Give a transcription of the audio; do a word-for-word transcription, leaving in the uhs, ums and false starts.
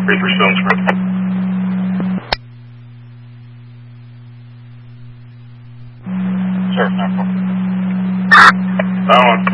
three for Stone Script. Sir, no problem. That one.